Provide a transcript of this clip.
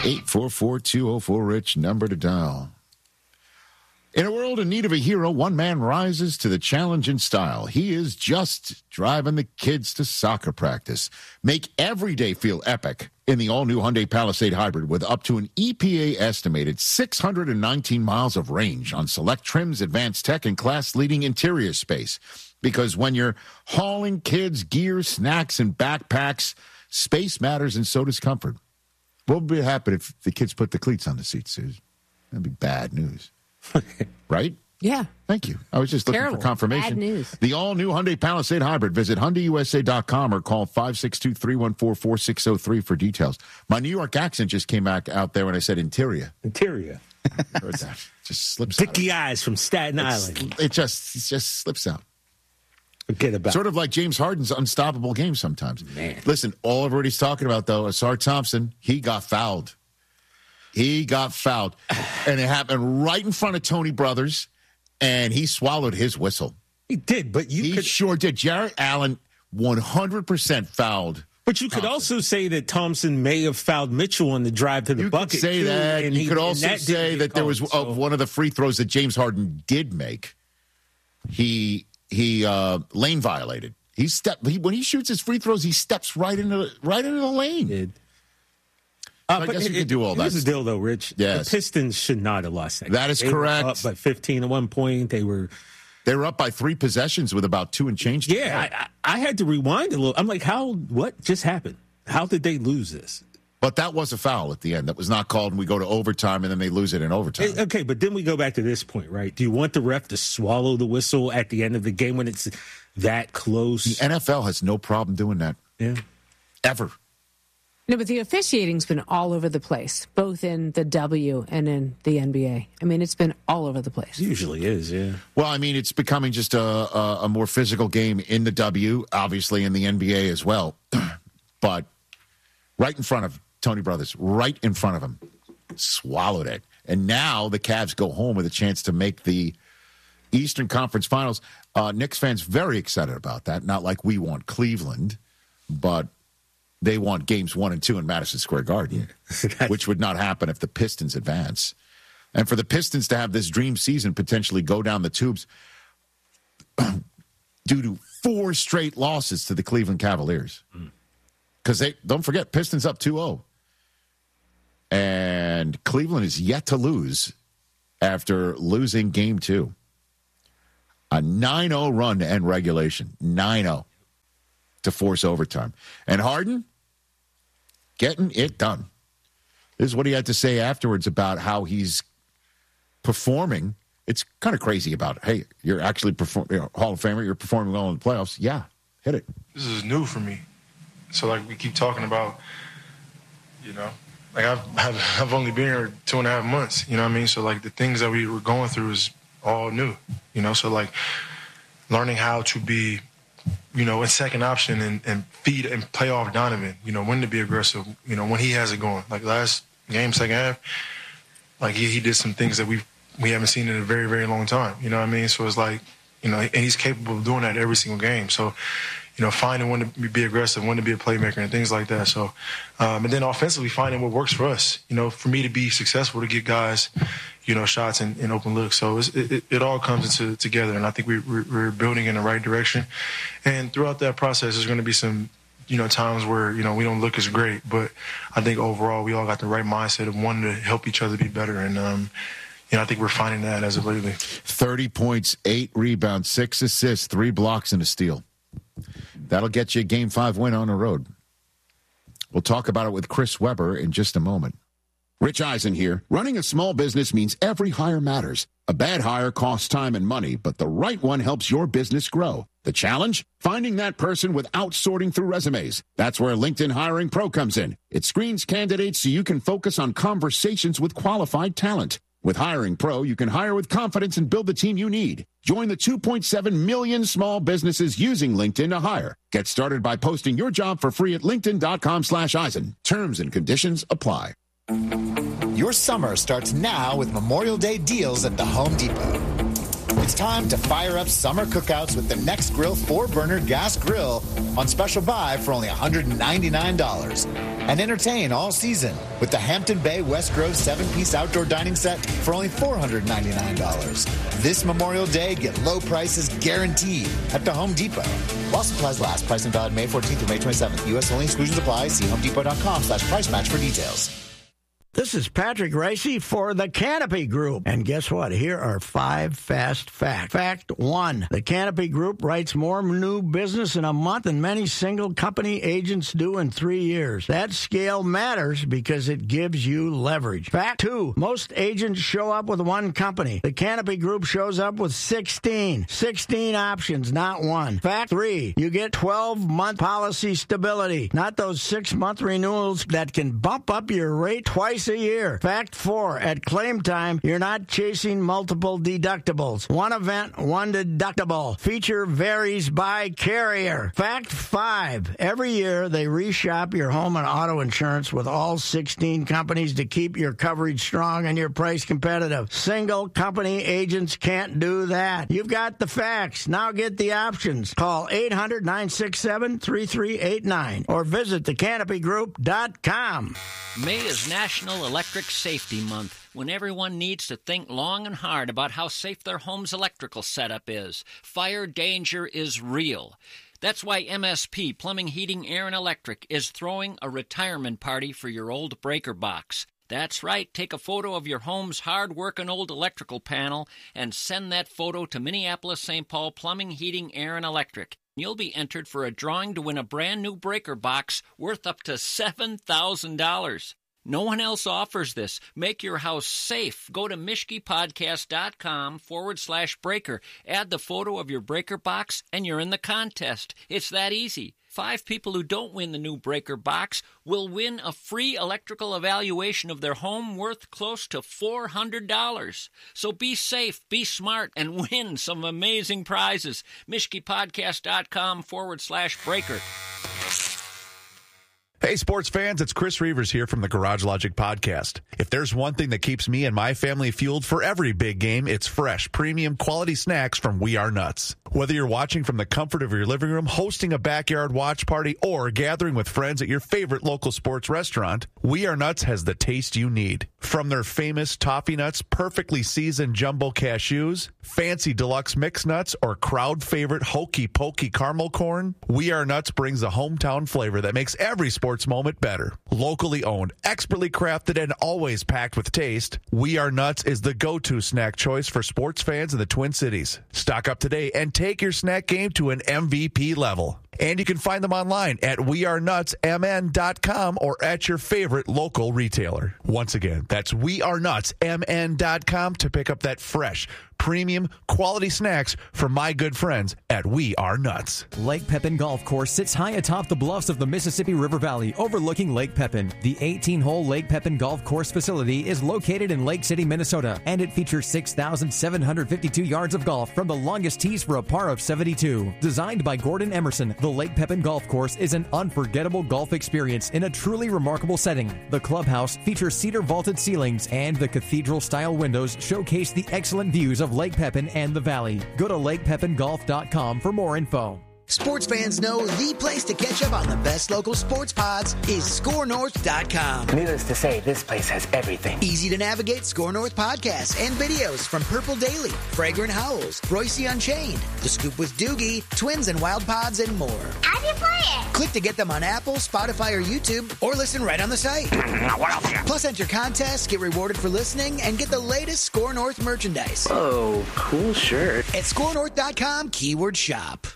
844-204-RICH, number to dial. In a world in need of a hero, one man rises to the challenge in style. He is just driving the kids to soccer practice. Make every day feel epic in the all-new Hyundai Palisade Hybrid with up to an EPA-estimated 619 miles of range on select trims, advanced tech, and class-leading interior space. Because when you're hauling kids, gear, snacks, and backpacks, space matters and so does comfort. What would happen if the kids put the cleats on the seats, Suze? That'd be bad news. Right? Yeah. Thank you. I was just looking for confirmation. Bad news. The all-new Hyundai Palisade Hybrid. Visit HyundaiUSA.com or call 562-314-4603 for details. My New York accent just came out there when I said interior. Interior. Heard that. Just slips Dicky out. Eyes from Staten Island. It just slips out. Forget about Sort of like James Harden's unstoppable game sometimes. Man. Listen, all everybody's talking about, though, Asar Thompson, he got fouled. And it happened right in front of Tony Brothers, and he swallowed his whistle. He did, but sure did. Jarrett Allen 100% fouled. But you could also say that Thompson may have fouled Mitchell on the drive to the bucket. You could say that. And you could also say that there was one of the free throws that James Harden did make. He lane violated. When he shoots his free throws, he steps right into the lane. He did. I guess you could do all that. Here's the deal, though, Rich. Yes. The Pistons should not have lost that. That is correct. Were up by 15 at one point. They were up by 3 possessions with about 2 and change. Yeah, I had to rewind a little. I'm like, what just happened? How did they lose this? But that was a foul at the end. That was not called, and we go to overtime, and then they lose it in overtime. Okay, but then we go back to this point, right? Do you want the ref to swallow the whistle at the end of the game when it's that close? The NFL has no problem doing that. Yeah. Ever. No, but the officiating's been all over the place, both in the W and in the NBA. I mean, it's been all over the place. It usually is, yeah. Well, I mean, it's becoming just a more physical game in the W, obviously in the NBA as well. But right in front of Tony Brothers, right in front of him, swallowed it. And now the Cavs go home with a chance to make the Eastern Conference Finals. Knicks fans very excited about that. Not like we want Cleveland, but they want games 1 and 2 in Madison Square Garden, which would not happen if the Pistons advance. And for the Pistons to have this dream season potentially go down the tubes due to 4 straight losses to the Cleveland Cavaliers. Because don't forget, Pistons up 2-0. And Cleveland is yet to lose after losing game 2. A 9-0 run to end regulation. 9-0 to force overtime. And Harden, getting it done. This is what he had to say afterwards about how he's performing. It's kind of crazy about, hey, you're actually Hall of Famer, you're performing well in the playoffs. Yeah, hit it. This is new for me. So, like, we keep talking about, like I've only been here 2.5 months, you know what I mean? So, like, the things that we were going through is all new, So, like, learning how to be, in second option and feed and play off Donovan, when to be aggressive, when he has it going. Like, last game, second half, like, he did some things that we haven't seen in a very, very long time, you know what I mean? So, it's like, and he's capable of doing that every single game. So, finding when to be aggressive, when to be a playmaker, and things like that. So, and then offensively, finding what works for us. For me to be successful, to get guys, shots and open looks. So it all comes together, and I think we're building in the right direction. And throughout that process, there's going to be some, times where we don't look as great, but I think overall we all got the right mindset of wanting to help each other be better. And I think we're finding that as of lately. 30 points, 8 rebounds, 6 assists, 3 blocks, and a steal. That'll get you a Game 5 win on the road. We'll talk about it with Chris Webber in just a moment. Rich Eisen here. Running a small business means every hire matters. A bad hire costs time and money, but the right one helps your business grow. The challenge? Finding that person without sorting through resumes. That's where LinkedIn Hiring Pro comes in. It screens candidates so you can focus on conversations with qualified talent. With Hiring Pro, you can hire with confidence and build the team you need. Join the 2.7 million small businesses using LinkedIn to hire. Get started by posting your job for free at linkedin.com/Eisen. Terms and conditions apply. Your summer starts now with Memorial Day deals at the Home Depot. It's time to fire up summer cookouts with the Next Grill 4-burner gas grill on special buy for only $199. And entertain all season with the Hampton Bay West Grove 7-piece outdoor dining set for only $499. This Memorial Day, get low prices guaranteed at the Home Depot. While supplies last, pricing valid May 14th through May 27th. U.S. only, exclusions apply. See homedepot.com/price match for details. This is Patrick Ricey for the Canopy Group. And guess what? Here are 5 fast facts. Fact 1. The Canopy Group writes more new business in a month than many single company agents do in 3 years. That scale matters because it gives you leverage. Fact 2. Most agents show up with one company. The Canopy Group shows up with 16. 16 options, not one. Fact 3. You get 12-month policy stability, not those 6-month renewals that can bump up your rate twice a year. Fact 4, at claim time, you're not chasing multiple deductibles. One event, one deductible. Feature varies by carrier. Fact 5, every year they reshop your home and auto insurance with all 16 companies to keep your coverage strong and your price competitive. Single company agents can't do that. You've got the facts. Now get the options. Call 800-967-3389 or visit thecanopygroup.com. May is National Electric Safety Month, when everyone needs to think long and hard about how safe their home's electrical setup is. Fire danger is real. That's why MSP, Plumbing, Heating, Air, and Electric, is throwing a retirement party for your old breaker box. That's right, take a photo of your home's hard-working old electrical panel and send that photo to Minneapolis-St. Paul Plumbing, Heating, Air, and Electric. You'll be entered for a drawing to win a brand-new breaker box worth up to $7,000. No one else offers this. Make your house safe. Go to MishkePodcast.com/breaker. Add the photo of your breaker box, and you're in the contest. It's that easy. 5 people who don't win the new breaker box will win a free electrical evaluation of their home worth close to $400. So be safe, be smart, and win some amazing prizes. MishkePodcast.com/breaker. Hey, sports fans, it's Chris Reavers here from the Garage Logic Podcast. If there's one thing that keeps me and my family fueled for every big game, it's fresh, premium, quality snacks from We Are Nuts. Whether you're watching from the comfort of your living room, hosting a backyard watch party, or gathering with friends at your favorite local sports restaurant, We Are Nuts has the taste you need. From their famous toffee nuts, perfectly seasoned jumbo cashews, fancy deluxe mixed nuts, or crowd favorite hokey pokey caramel corn, We Are Nuts brings a hometown flavor that makes every sports moment better. Locally owned, expertly crafted, and always packed with taste, We Are Nuts is the go-to snack choice for sports fans in the Twin Cities. Stock up today and take your snack game to an MVP level. And you can find them online at wearenutsmn.com or at your favorite local retailer. Once again, that's wearenutsmn.com to pick up that fresh, premium, quality snacks from my good friends at We Are Nuts. Lake Pepin Golf Course sits high atop the bluffs of the Mississippi River Valley, overlooking Lake Pepin. The 18-hole Lake Pepin Golf Course facility is located in Lake City, Minnesota, and it features 6,752 yards of golf from the longest tees for a par of 72. Designed by Gordon Emerson, the Lake Pepin Golf Course is an unforgettable golf experience in a truly remarkable setting. The clubhouse features cedar vaulted ceilings, and the cathedral-style windows showcase the excellent views of Lake Pepin and the valley. Go to lakepepingolf.com for more info. Sports fans know the place to catch up on the best local sports pods is ScoreNorth.com. Needless to say, this place has everything. Easy to navigate SKOR North podcasts and videos from Purple Daily, Fragrant Howls, Royce Unchained, The Scoop with Doogie, Twins and Wild Pods, and more. How do you play it? Click to get them on Apple, Spotify, or YouTube, or listen right on the site. What else? Plus, enter contests, get rewarded for listening, and get the latest SKOR North merchandise. Oh, cool shirt. At ScoreNorth.com, keyword shop.